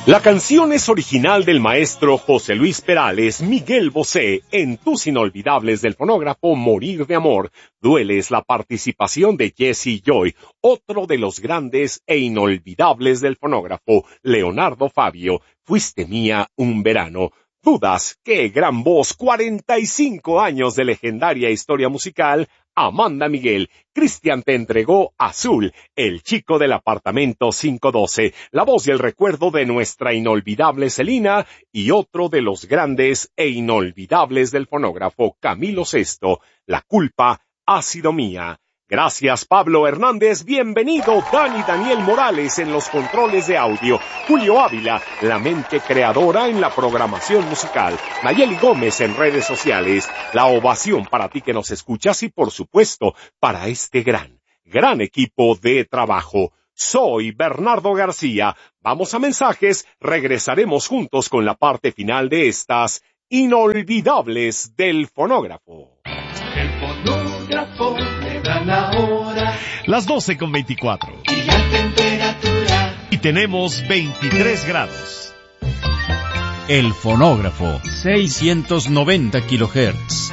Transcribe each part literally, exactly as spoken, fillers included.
La canción es original del maestro José Luis Perales, Miguel Bosé, en Tus Inolvidables del fonógrafo Morir de Amor. Dueles la participación de Jesse Joy, otro de los grandes e inolvidables del fonógrafo, Leonardo Fabio, Fuiste mía un verano. Dudas, qué gran voz, cuarenta y cinco años de legendaria historia musical. Amanda Miguel, Cristian te entregó Azul, el chico del apartamento quinientos doce, la voz y el recuerdo de nuestra inolvidable Celina, y otro de los grandes e inolvidables del fonógrafo, Camilo Sesto, La culpa ha sido mía. Gracias, Pablo Hernández. Bienvenido, Dani Daniel Morales en los controles de audio. Julio Ávila, la mente creadora en la programación musical. Nayeli Gómez en redes sociales. La ovación para ti que nos escuchas y, por supuesto, para este gran, gran equipo de trabajo. Soy Bernardo García. Vamos a mensajes. Regresaremos juntos con la parte final de estas inolvidables del fonógrafo. El fonógrafo le da la hora. Las doce con veinticuatro. Y la temperatura. Y tenemos veintitrés grados. El fonógrafo, seiscientos noventa kilohertz.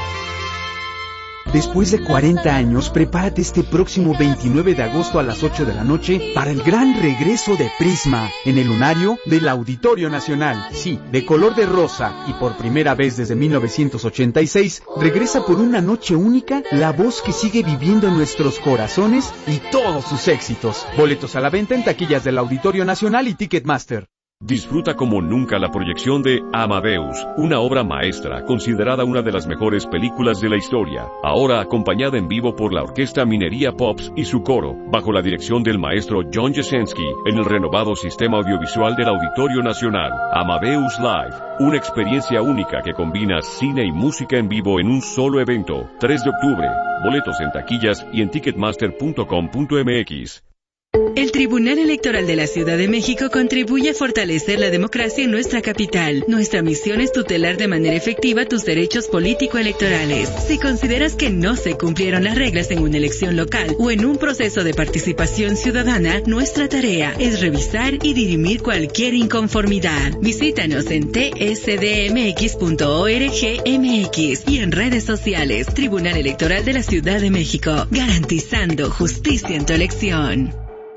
Después de cuarenta años, prepárate este próximo veintinueve de agosto a las ocho de la noche para el gran regreso de Prisma en el lunario del Auditorio Nacional. Sí, de color de rosa y por primera vez desde mil novecientos ochenta y seis, regresa por una noche única la voz que sigue viviendo en nuestros corazones y todos sus éxitos. Boletos a la venta en taquillas del Auditorio Nacional y Ticketmaster. Disfruta como nunca la proyección de Amadeus, una obra maestra, considerada una de las mejores películas de la historia, ahora acompañada en vivo por la Orquesta Minería Pops y su coro, bajo la dirección del maestro John Jasenski, en el renovado sistema audiovisual del Auditorio Nacional. Amadeus Live, una experiencia única que combina cine y música en vivo en un solo evento. tres de octubre, boletos en taquillas y en ticketmaster punto com punto m x. El Tribunal Electoral de la Ciudad de México contribuye a fortalecer la democracia en nuestra capital. Nuestra misión es tutelar de manera efectiva tus derechos político-electorales. Si consideras que no se cumplieron las reglas en una elección local o en un proceso de participación ciudadana, nuestra tarea es revisar y dirimir cualquier inconformidad. Visítanos en t s d m x punto org m x y en redes sociales. Tribunal Electoral de la Ciudad de México, garantizando justicia en tu elección.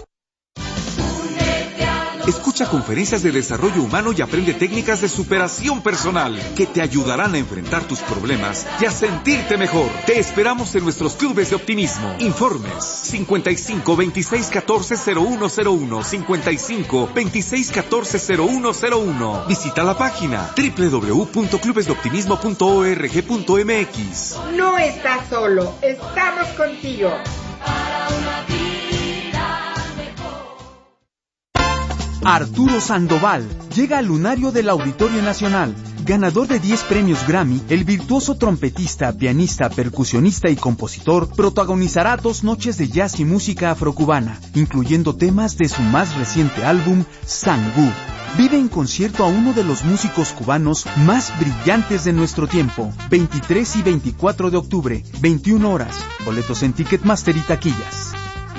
Escucha conferencias de desarrollo humano y aprende técnicas de superación personal que te ayudarán a enfrentar tus problemas y a sentirte mejor. Te esperamos en nuestros clubes de optimismo. Informes cincuenta y cinco, veintiséis, catorce, cero uno cero uno, cincuenta y cinco, veintiséis, catorce, cero uno cero uno. Visita la página doble u doble u doble u punto clubes de optimismo punto org punto m x. No estás solo, estamos contigo. Para una vida. Arturo Sandoval llega al lunario del Auditorio Nacional. Ganador de diez premios Grammy, el virtuoso trompetista, pianista, percusionista y compositor protagonizará dos noches de jazz y música afrocubana, incluyendo temas de su más reciente álbum, Sangú. Vive en concierto a uno de los músicos cubanos más brillantes de nuestro tiempo. veintitrés y veinticuatro de octubre, veintiuna horas. Boletos en Ticketmaster y taquillas.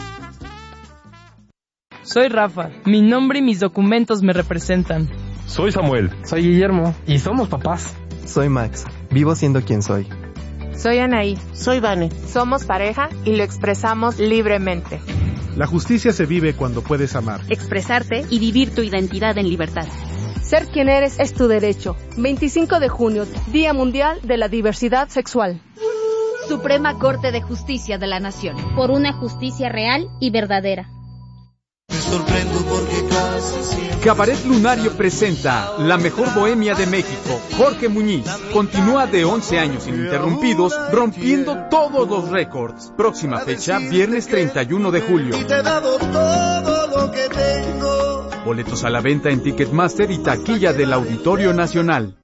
Soy Rafa, mi nombre y mis documentos me representan. Soy Samuel. Soy Guillermo. Y somos papás. Soy Max, vivo siendo quien soy. Soy Anaí. Soy Vane. Somos pareja y lo expresamos libremente. La justicia se vive cuando puedes amar, expresarte y vivir tu identidad en libertad. Ser quien eres es tu derecho. veinticinco de junio, Día Mundial de la Diversidad Sexual. Suprema Corte de Justicia de la Nación. Por una justicia real y verdadera. Me sorprendo porque casi siempre... Cabaret Lunario presenta La Mejor Bohemia de México. Jorge Muñiz continúa de once años ininterrumpidos, rompiendo todos los récords. Próxima fecha, viernes treinta y uno de julio. Y te he dado todo lo que tengo. Boletos a la venta en Ticketmaster y taquilla del Auditorio Nacional.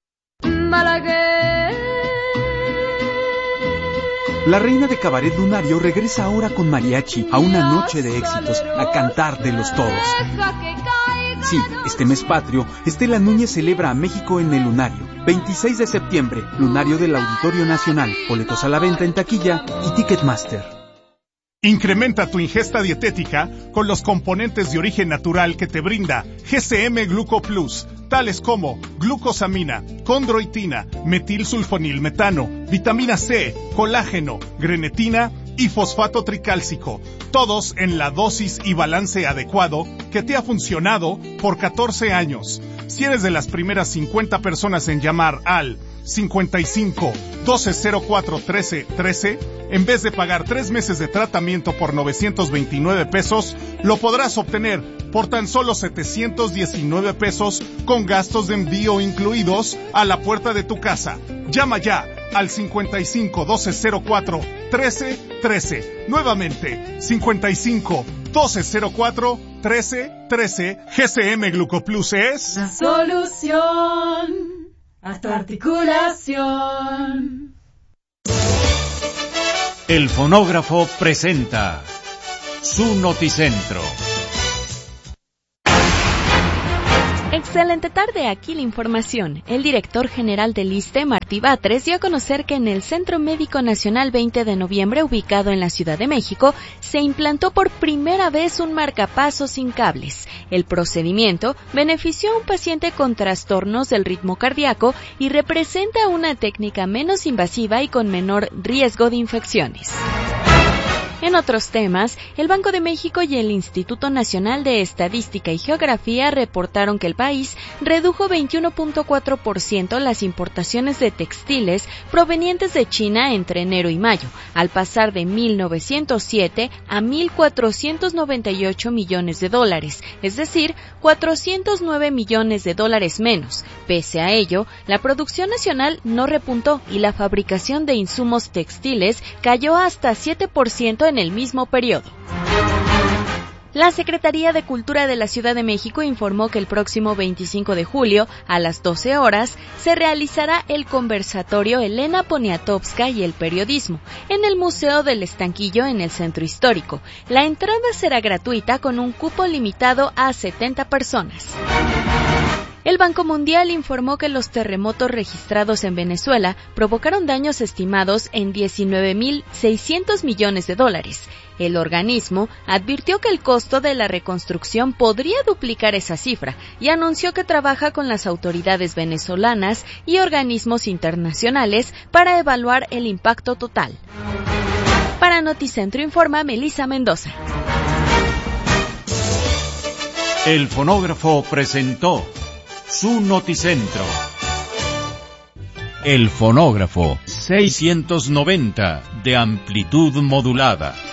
La reina de Cabaret Lunario regresa ahora con mariachi a una noche de éxitos, a cantar de los todos. Sí, este mes patrio, Estela Núñez celebra a México en el Lunario. veintiséis de septiembre, Lunario del Auditorio Nacional. Boletos a la venta en taquilla y Ticketmaster. Incrementa tu ingesta dietética con los componentes de origen natural que te brinda G C M Gluco Plus, tales como glucosamina, condroitina, metilsulfonilmetano, vitamina C, colágeno, grenetina y fosfato tricálcico, todos en la dosis y balance adecuado que te ha funcionado por catorce años. Si eres de las primeras cincuenta personas en llamar al cincuenta y cinco, doce cero cuatro, trece, trece, en vez de pagar tres meses de tratamiento por novecientos veintinueve pesos, lo podrás obtener por tan solo setecientos diecinueve pesos con gastos de envío incluidos a la puerta de tu casa. Llama ya al cincuenta y cinco, doce cero cuatro, trece, trece. Nuevamente, cincuenta y cinco, doce cero cuatro, trece, trece. G C M Glucoplus es la solución a tu articulación. El fonógrafo presenta su noticentro. Excelente tarde, aquí la información. El director general del ISSSTE, Martí Batres, dio a conocer que en el Centro Médico Nacional veinte de noviembre, ubicado en la Ciudad de México, se implantó por primera vez un marcapasos sin cables. El procedimiento benefició a un paciente con trastornos del ritmo cardíaco y representa una técnica menos invasiva y con menor riesgo de infecciones. En otros temas, el Banco de México y el Instituto Nacional de Estadística y Geografía reportaron que el país redujo veintiuno punto cuatro por ciento las importaciones de textiles provenientes de China entre enero y mayo, al pasar de mil novecientos siete a mil cuatrocientos noventa y ocho millones de dólares, es decir, cuatrocientos nueve millones de dólares menos. Pese a ello, la producción nacional no repuntó y la fabricación de insumos textiles cayó hasta siete por ciento en el mismo periodo. La Secretaría de Cultura de la Ciudad de México informó que el próximo veinticinco de julio, a las doce horas, se realizará el conversatorio Elena Poniatowska y el periodismo, en el Museo del Estanquillo en el Centro Histórico. La entrada será gratuita con un cupo limitado a setenta personas. El Banco Mundial informó que los terremotos registrados en Venezuela provocaron daños estimados en diecinueve mil seiscientos millones de dólares. El organismo advirtió que el costo de la reconstrucción podría duplicar esa cifra y anunció que trabaja con las autoridades venezolanas y organismos internacionales para evaluar el impacto total. Para Noticentro informa Melissa Mendoza. El fonógrafo presentó su noticentro. El fonógrafo seiscientos noventa de amplitud modulada.